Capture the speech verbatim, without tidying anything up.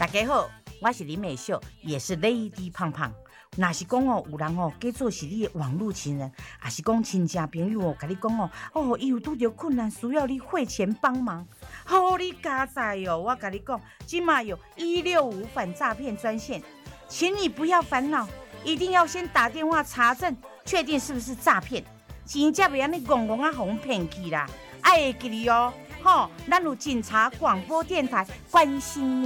大家好，我是林美秀，也是 Lady 胖胖。若是讲哦，有人哦假做是你的网络情人，还是讲亲戚朋友哦，甲你讲哦，哦，伊有拄着困难，需要你汇钱帮忙，好你加载哦！我甲你讲，今嘛有一六五反诈骗专线，请你不要烦恼，一定要先打电话查证，确定是不是诈骗，钱才袂安尼戆戆啊，互骗去啦！爱会记哩哦，吼，咱有警察广播电台关心你。